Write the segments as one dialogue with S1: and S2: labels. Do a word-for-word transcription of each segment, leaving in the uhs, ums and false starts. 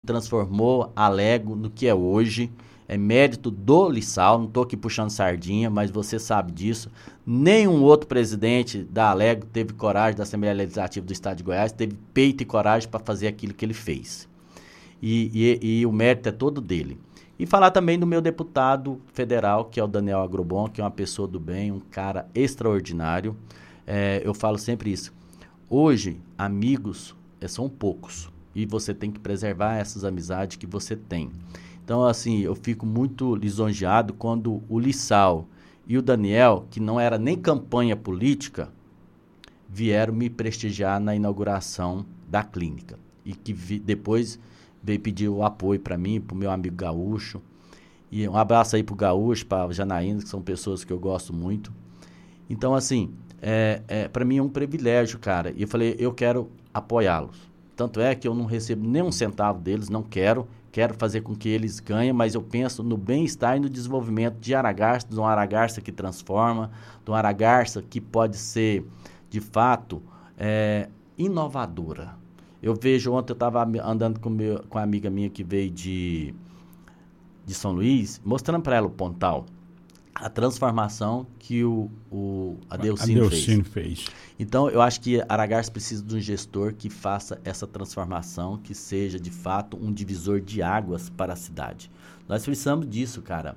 S1: transformou a Alego no que é hoje. É mérito do Lissau, não estou aqui puxando sardinha, mas você sabe disso. Nenhum outro presidente da Alego teve coragem, da Assembleia Legislativa do Estado de Goiás, teve peito e coragem para fazer aquilo que ele fez. E, e, e o mérito é todo dele. E falar também do meu deputado federal, que é o Daniel Agrobon, que é uma pessoa do bem, um cara extraordinário. É, eu falo sempre isso. Hoje, amigos é, são poucos. E você tem que preservar essas amizades que você tem. Então, assim, eu fico muito lisonjeado quando o Lissau e o Daniel, que não era nem campanha política, vieram me prestigiar na inauguração da clínica. E que vi, depois veio pedir o apoio para mim, para o meu amigo Gaúcho. E um abraço aí para o Gaúcho, para a Janaína, que são pessoas que eu gosto muito. Então, assim, é, é, para mim é um privilégio, cara. E eu falei, eu quero apoiá-los. Tanto é que eu não recebo nem um centavo deles, não quero. Quero fazer com que eles ganhem, mas eu penso no bem-estar e no desenvolvimento de Aragarça, de uma Aragarça que transforma, de uma Aragarça que pode ser, de fato, é, inovadora. Eu vejo, ontem eu estava andando com, meu, com uma amiga minha que veio de, de São Luís, mostrando para ela o Pontal, a transformação que o, o Adelcino fez.
S2: fez.
S1: Então, eu acho que Aragarça precisa de um gestor que faça essa transformação, que seja, de fato, um divisor de águas para a cidade. Nós precisamos disso, cara.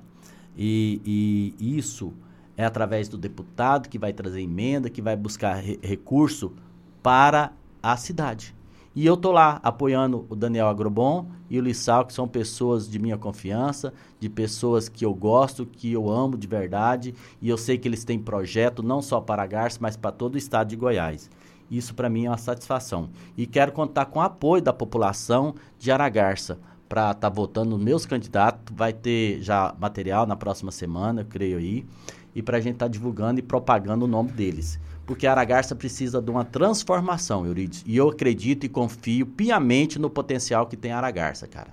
S1: E, e isso é através do deputado que vai trazer emenda, que vai buscar re- recurso para a cidade. E eu estou lá apoiando o Daniel Agrobon e o Lissau, que são pessoas de minha confiança, de pessoas que eu gosto, que eu amo de verdade, e eu sei que eles têm projeto não só para Aragarça, mas para todo o estado de Goiás. Isso para mim é uma satisfação. E quero contar com o apoio da população de Aragarça para estar tá votando nos meus candidatos. Vai ter já material na próxima semana, eu creio aí, e para a gente estar tá divulgando e propagando o nome deles. Porque a Aragarça precisa de uma transformação, Eurídice. E eu acredito e confio piamente no potencial que tem a Aragarça, cara.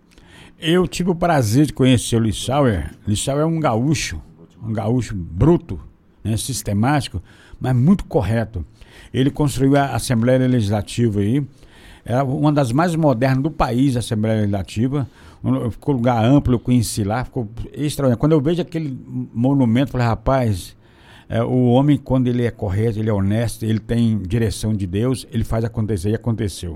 S2: Eu tive o prazer de conhecer o Lissau. Lissau é um gaúcho, um gaúcho bruto, né, sistemático, mas muito correto. Ele construiu a Assembleia Legislativa aí, é uma das mais modernas do país, a Assembleia Legislativa. Ficou um lugar amplo, eu conheci lá, ficou extraordinário. Quando eu vejo aquele monumento, eu falei, rapaz... É, o homem, quando ele é correto, ele é honesto, ele tem direção de Deus, ele faz acontecer, e aconteceu.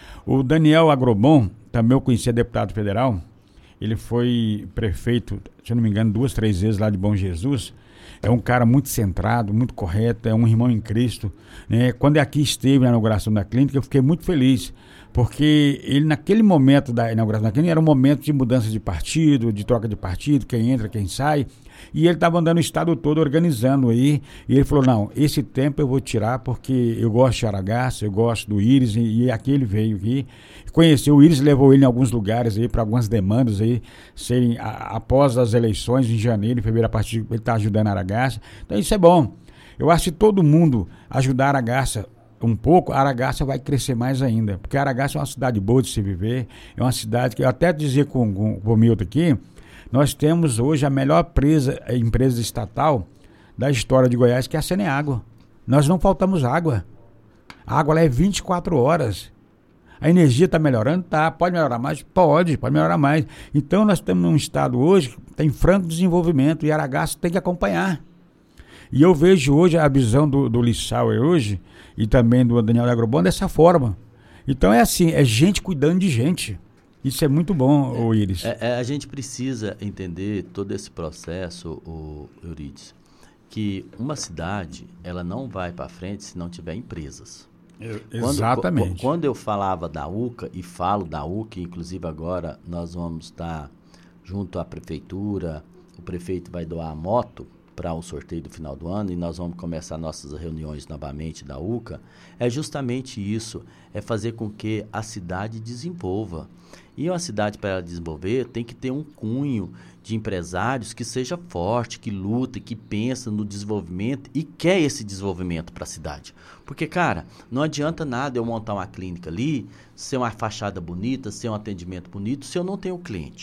S2: O Daniel Agrobon, também eu conhecia deputado federal, ele foi prefeito, se eu não me engano, duas, três vezes lá de Bom Jesus. É um cara muito centrado, muito correto, é um irmão em Cristo, né? Quando aqui esteve na inauguração da clínica, eu fiquei muito feliz, porque ele, naquele momento da inauguração da clínica, era um momento de mudança de partido, de troca de partido, quem entra, quem sai, e ele estava andando o estado todo organizando aí, e ele falou, não, esse tempo eu vou tirar porque eu gosto de Aragarça, eu gosto do Íris, e, e aqui ele veio aqui, conheceu o Íris, levou ele em alguns lugares aí, para algumas demandas aí, serem, a, após as eleições em janeiro, em fevereiro, a partir ele está ajudando a Aragarça, então isso é bom. Eu acho que todo mundo ajudar a Aragarça um pouco, a Aragarça vai crescer mais ainda, porque a Aragarça é uma cidade boa de se viver, é uma cidade que eu até dizia com, com, com o Milton aqui, nós temos hoje a melhor empresa, empresa estatal da história de Goiás, que é a Ceneágua. Nós não faltamos água. A água lá é vinte e quatro horas. A energia está melhorando? Tá. Pode melhorar mais? Pode, pode melhorar mais. Então nós temos um estado hoje que tem franco desenvolvimento e Aragarça tem que acompanhar. E eu vejo hoje a visão do, do Lissau hoje e também do Daniel Agrobon dessa forma. Então é assim, é gente cuidando de gente. Isso é muito bom, é, o Íris.
S1: É, é, a gente precisa entender todo esse processo, o Eurídice, que uma cidade ela não vai para frente se não tiver empresas.
S2: Eu, exatamente.
S1: Quando, quando eu falava da U C A e falo da U C A, inclusive agora nós vamos estar junto à prefeitura, o prefeito vai doar a moto para o sorteio do final do ano e nós vamos começar nossas reuniões novamente da U C A, é justamente isso, é fazer com que a cidade desenvolva. E uma cidade, para ela desenvolver, tem que ter um cunho de empresários que seja forte, que luta, que pensa no desenvolvimento e quer esse desenvolvimento para a cidade. Porque, cara, não adianta nada eu montar uma clínica ali, ser uma fachada bonita, ser um atendimento bonito, se eu não tenho cliente.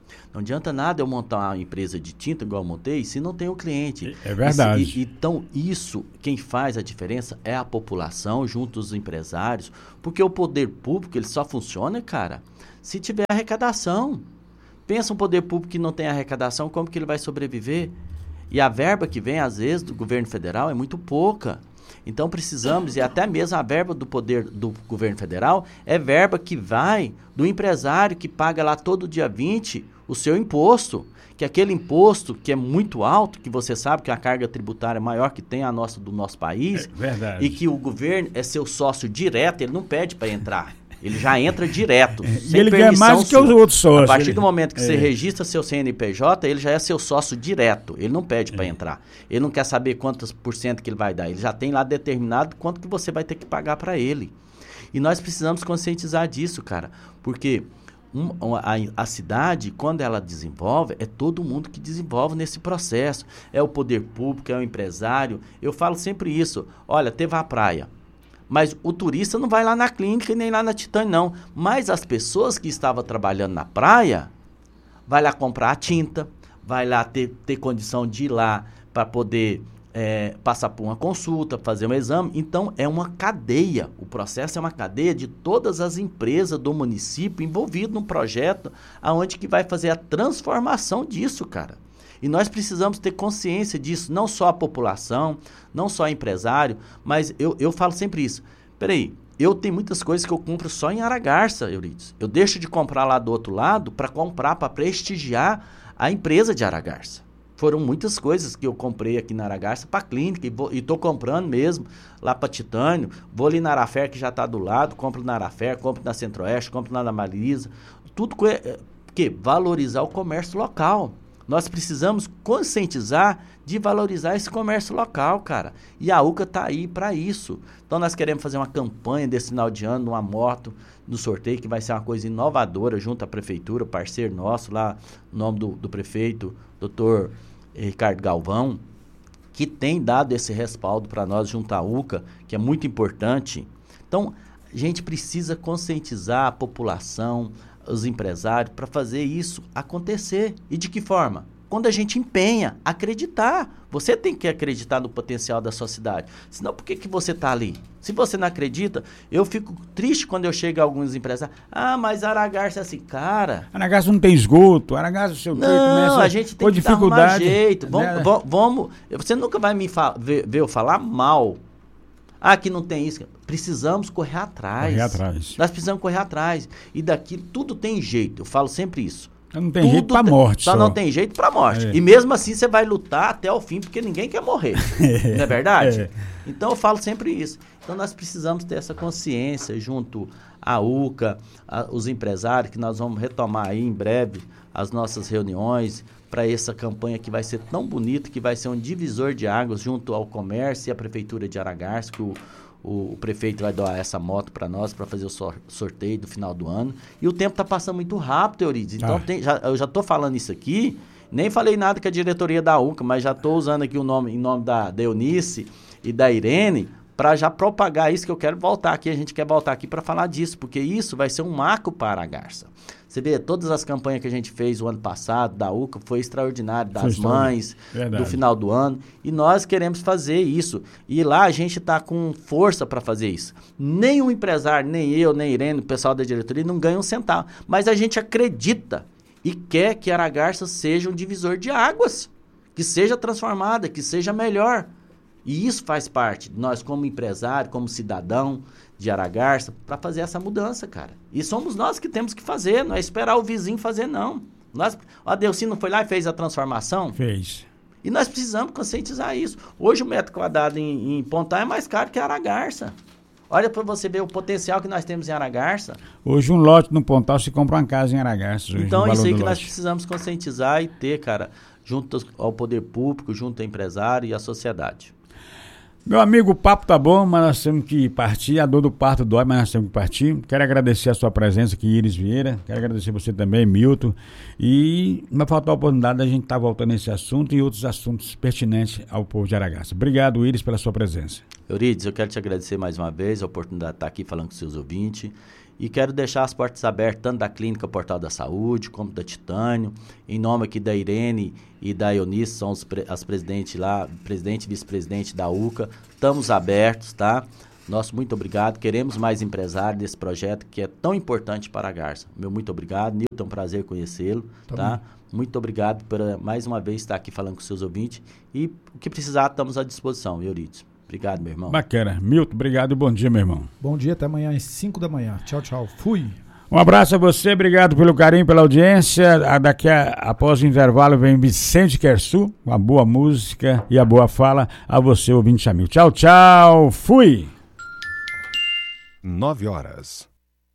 S1: Não adianta nada eu montar uma empresa de tinta, igual eu montei, se não tem o cliente.
S2: É verdade.
S1: E, e, então, isso, quem faz a diferença é a população, junto aos empresários, porque o poder público, ele só funciona, cara, se tiver arrecadação. Pensa um poder público que não tem arrecadação, como que ele vai sobreviver? E a verba que vem, às vezes, do governo federal é muito pouca. Então precisamos, e até mesmo a verba do poder do governo federal, é verba que vai do empresário que paga lá todo dia vinte o seu imposto. Que aquele imposto que é muito alto, que você sabe que a carga tributária maior que tem a nossa do nosso país,
S2: é verdade.
S1: E que o governo é seu sócio direto, ele não pede para entrar. Ele já entra direto.
S2: É,
S1: sem
S2: e ele ganha mais do que os outros sócios.
S1: A partir
S2: ele...
S1: do momento que
S2: é.
S1: você registra seu C N P J, ele já é seu sócio direto. Ele não pede para é. entrar. Ele não quer saber quantos por cento que ele vai dar. Ele já tem lá determinado quanto que você vai ter que pagar para ele. E nós precisamos conscientizar disso, cara. Porque um, a, a cidade, quando ela desenvolve, é todo mundo que desenvolve nesse processo. É o poder público, é o empresário. Eu falo sempre isso. Olha, teve a praia. Mas o turista não vai lá na clínica e nem lá na Titânio, não. Mas as pessoas que estavam trabalhando na praia, vai lá comprar a tinta, vai lá ter, ter condição de ir lá para poder é, passar por uma consulta, fazer um exame. Então, é uma cadeia. O processo é uma cadeia de todas as empresas do município envolvidas num projeto onde que vai fazer a transformação disso, cara. E nós precisamos ter consciência disso, não só a população, não só o empresário, mas eu, eu falo sempre isso. Peraí, eu tenho muitas coisas que eu compro só em Aragarça, Euridice. Eu deixo de comprar lá do outro lado para comprar, para prestigiar a empresa de Aragarça. Foram muitas coisas que eu comprei aqui na Aragarça para a clínica e estou comprando mesmo lá para Titânio. Vou ali na Arafer, que já está do lado, compro na Arafer, compro na Centro-Oeste, compro na Marisa. Tudo que valorizar o comércio local. Nós precisamos conscientizar de valorizar esse comércio local, cara. E a U C A está aí para isso. Então, nós queremos fazer uma campanha desse final de ano, uma moto no sorteio, que vai ser uma coisa inovadora junto à prefeitura, parceiro nosso lá, o nome do, do prefeito, doutor Ricardo Galvão, que tem dado esse respaldo para nós junto à U C A, que é muito importante. Então, a gente precisa conscientizar a população, os empresários, para fazer isso acontecer. E de que forma? Quando a gente empenha, acreditar. Você tem que acreditar no potencial da sua cidade. Senão, por que, que você está ali? Se você não acredita, eu fico triste quando eu chego a alguns empresários. Ah, mas Aragarça é assim, cara...
S2: Aragarça não tem esgoto, Aragarça o seu
S1: Não, começa a gente tem que
S2: dificuldade,
S1: dar um jeito. Vamos,
S2: né?
S1: vamos, vamos, você nunca vai me fa- ver, ver eu falar mal. Ah, que não tem isso. Precisamos correr atrás.
S2: Correr atrás.
S1: Nós precisamos correr atrás. E daquilo, tudo tem jeito. Eu falo sempre isso.
S2: Não tem
S1: tudo
S2: jeito pra morte.
S1: Só,
S2: só
S1: não tem jeito pra morte.
S2: É.
S1: E mesmo assim você vai lutar até o fim, porque ninguém quer morrer. Não é verdade?
S2: É.
S1: Então eu falo sempre isso. Então nós precisamos ter essa consciência junto à U C A, a, os empresários, que nós vamos retomar aí em breve as nossas reuniões para essa campanha que vai ser tão bonita, que vai ser um divisor de águas junto ao comércio e à Prefeitura de Aragarça, que o O, o prefeito vai doar essa moto para nós, para fazer o sor- sorteio do final do ano. E o tempo está passando muito rápido, Euridice. Então,
S2: ah.
S1: tem, já, eu já estou falando isso aqui, nem falei nada com a diretoria da U C A, mas já estou usando aqui o nome, em nome da, da Eunice e da Irene, para já propagar isso, que eu quero voltar aqui. A gente quer voltar aqui para falar disso, porque isso vai ser um marco para a Aragarça. Você vê, todas as campanhas que a gente fez o ano passado, da U C A, foi extraordinário, das foi mães, do final do ano, e nós queremos fazer isso. E lá a gente está com força para fazer isso. Nem o empresário, nem eu, nem Irene, o pessoal da diretoria, não ganha um centavo. Mas a gente acredita e quer que Aragarça seja um divisor de águas, que seja transformada, que seja melhor. E isso faz parte de nós, como empresário, como cidadão de Aragarça, para fazer essa mudança, cara. E somos nós que temos que fazer, não é esperar o vizinho fazer, não. Nós, o Adelcino foi lá e fez a transformação?
S2: Fez.
S1: E nós precisamos conscientizar isso. Hoje o metro quadrado em, em Pontal é mais caro que Aragarça. Olha para você ver o potencial que nós temos em Aragarça.
S2: Hoje um lote no Pontal se compra uma casa em Aragarça. Hoje,
S1: então, isso aí que
S2: lote.
S1: nós precisamos conscientizar e ter, cara, junto ao poder público, junto ao empresário e à sociedade.
S2: Meu amigo, o papo tá bom, mas nós temos que partir. A dor do parto dói, mas nós temos que partir. Quero agradecer a sua presença aqui, Iris Vieira. Quero agradecer você também, Milton. E não vai faltar a oportunidade da gente estar tá voltando nesse assunto e outros assuntos pertinentes ao povo de Aragarça. Obrigado, Iris, pela sua presença.
S1: Euridice, eu quero te agradecer mais uma vez a oportunidade de estar aqui falando com seus ouvintes. E quero deixar as portas abertas, tanto da Clínica Portal da Saúde, como da Titânio, em nome aqui da Irene e da Eunice, são os, as presidentes lá, presidente e vice-presidente da U C A, estamos abertos, tá? Nosso muito obrigado, queremos mais empresários desse projeto que é tão importante para a Garça. Meu muito obrigado, Nilton, é um prazer conhecê-lo, tá? tá? Muito obrigado por mais uma vez estar aqui falando com seus ouvintes e o que precisar estamos à disposição, Euridice. Obrigado, meu irmão.
S2: Bacana. Milton, obrigado e bom dia, meu irmão.
S3: Bom dia, até amanhã às cinco da manhã. Tchau, tchau. Fui.
S2: Um abraço a você, obrigado pelo carinho, pela audiência. Daqui a, após o intervalo vem Vicente Quersu, com a boa música e a boa fala. A você, ouvinte amigo. Tchau, tchau. Fui.
S4: Nove horas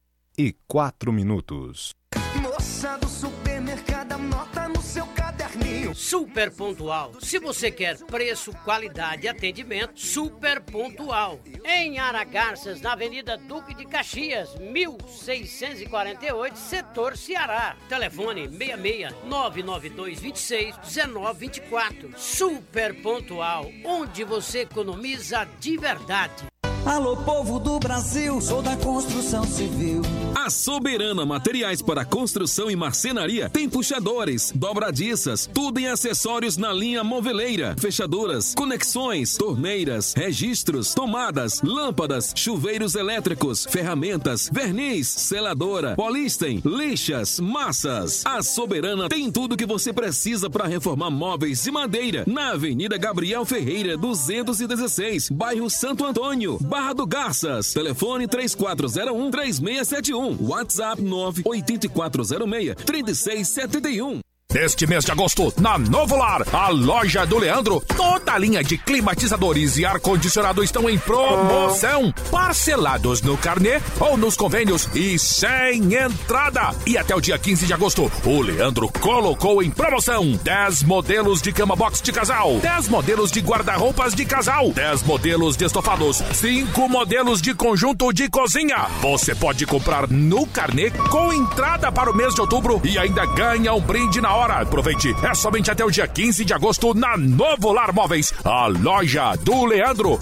S4: e quatro minutos.
S5: Moça do supermercado, anota no seu caderninho.
S6: Super Pontual. Se você quer preço, qualidade e atendimento, Super Pontual. Em Aragarças, na Avenida Duque de Caxias, mil seiscentos e quarenta e oito, Setor Ceará. Telefone seis seis nove nove dois dois seis um nove dois quatro. Super Pontual, onde você economiza de verdade.
S7: Alô, povo do Brasil, sou da construção civil.
S8: A Soberana Materiais para Construção e Marcenaria tem puxadores, dobradiças, tudo em acessórios na linha moveleira, fechaduras, conexões, torneiras, registros, tomadas, lâmpadas, chuveiros elétricos, ferramentas, verniz, seladora, polísten, lixas, massas. A Soberana tem tudo que você precisa para reformar móveis de madeira na Avenida Gabriel Ferreira, duzentos e dezesseis, bairro Santo Antônio, Barra do Garças. Telefone três quatro zero um, três seis sete um. WhatsApp nove oito quatro zero seis, três seis sete um.
S9: Neste mês de agosto, na Novo Lar, a loja do Leandro, toda a linha de climatizadores e ar-condicionado estão em promoção. Parcelados no carnê ou nos convênios e sem entrada. E até o dia quinze de agosto, o Leandro colocou em promoção dez modelos de cama box de casal, dez modelos de guarda-roupas de casal, dez modelos de estofados, cinco modelos de conjunto de cozinha. Você pode comprar no carnê com entrada para o mês de outubro e ainda ganha um brinde na hora. Aproveite, é somente até o dia quinze de agosto na Novo Lar Móveis, a loja do Leandro.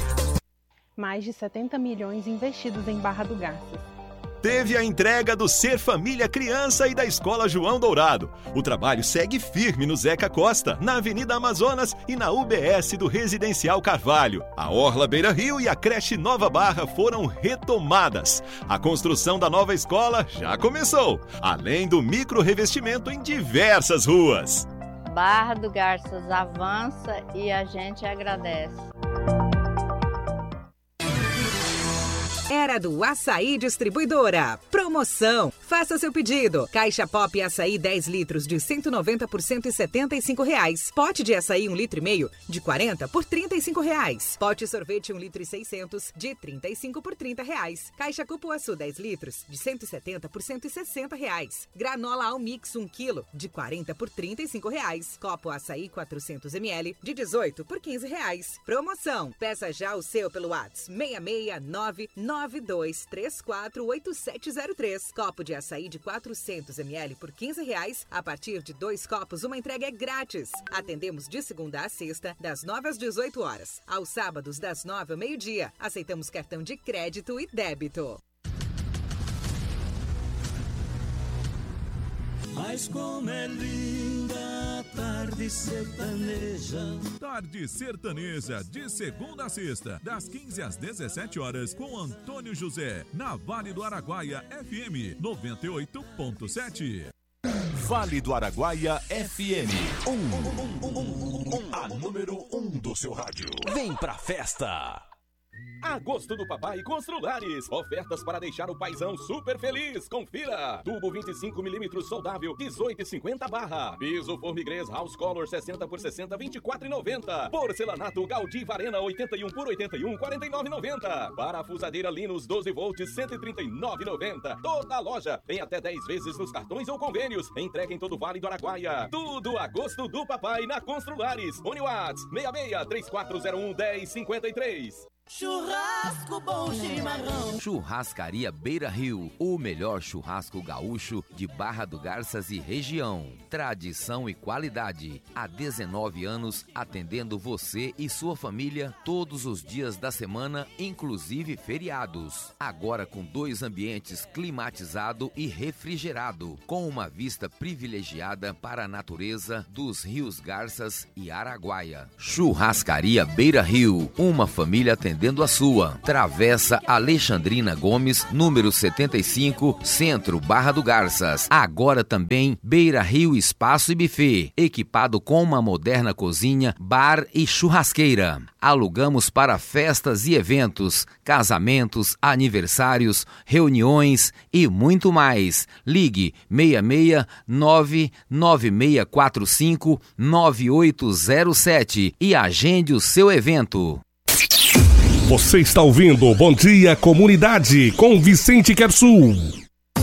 S10: Mais de setenta milhões investidos em Barra do Garças.
S11: Teve a entrega do Ser Família Criança e da Escola João Dourado. O trabalho segue firme no Zeca Costa, na Avenida Amazonas e na U B S do Residencial Carvalho. A Orla Beira Rio e a creche Nova Barra foram retomadas. A construção da nova escola já começou, além do micro-revestimento em diversas ruas.
S12: Barra do Garças avança e a gente agradece.
S13: Era do Açaí Distribuidora. Promoção. Faça seu pedido. Caixa Pop Açaí dez litros de cento e noventa por cento e setenta e cinco reais. Pote de açaí um litro e meio de quarenta por trinta e cinco reais. Pote sorvete um litro e seiscentos de trinta e cinco por trinta reais. Caixa Cupuaçu dez litros de cento e setenta por cento e sessenta reais. Granola Almix um quilo de quarenta por trinta e cinco reais. Copo Açaí quatrocentos mililitros de dezoito por quinze reais. Promoção. Peça já o seu pelo WhatsApp seis seis nove nove dois três quatro oito sete zero três. Copo de açaí de quatrocentos mililitros por quinze reais. A partir de dois copos, uma entrega é grátis. Atendemos de segunda a sexta, das nove às dezoito horas. Aos sábados, das nove ao meio-dia. Aceitamos cartão de crédito e débito.
S7: Mas como é linda a tarde sertaneja.
S14: Tarde Sertaneja, de segunda a sexta, das quinze às dezessete horas, com Antônio José, na Vale do Araguaia F M noventa e oito ponto sete.
S9: Vale do Araguaia F M, um, um, um, um, um, a número um do seu rádio. Vem pra festa!
S15: Agosto do Papai Construlares. Ofertas para deixar o paizão super feliz. Confira. Tubo vinte e cinco milímetros soldável, dezoito e cinquenta barra. Piso Formigrês House Color sessenta por sessenta, vinte e quatro e noventa. Porcelanato Gaudí Varena oitenta e um por oitenta e um, quarenta e nove e noventa. Parafusadeira Linus doze volts, cento e trinta e nove e noventa. Toda a loja tem até dez vezes nos cartões ou convênios. Entrega em todo o Vale do Araguaia. Tudo Agosto do Papai na Construlares. Uniwatts seis seis três quatro zero um um zero cinco três.
S7: Churrasco bom chimarrão.
S16: Churrascaria Beira Rio, o melhor churrasco gaúcho de Barra do Garças e região. Tradição e qualidade. Há dezenove anos atendendo você e sua família todos os dias da semana, inclusive feriados. Agora com dois ambientes climatizado e refrigerado, com uma vista privilegiada para a natureza dos rios Garças e Araguaia. Churrascaria Beira Rio, uma família atendendo a sua. Travessa Alexandrina Gomes, número setenta e cinco, Centro, Barra do Garças. Agora também Beira Rio Espaço e Buffet, equipado com uma moderna cozinha, bar e churrasqueira. Alugamos para festas e eventos, casamentos, aniversários, reuniões e muito mais. Ligue seis seis nove nove seis quatro cinco nove oito zero sete e agende o seu evento.
S17: Você está ouvindo Bom Dia Comunidade com Vicente Quersul.